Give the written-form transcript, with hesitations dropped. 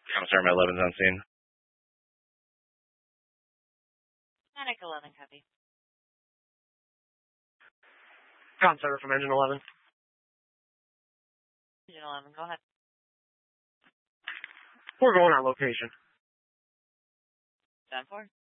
Commissar, my 11's on scene. Medic 11, copy. Commissar from Engine 11. Engine 11, go ahead. We're going on location. 10-4.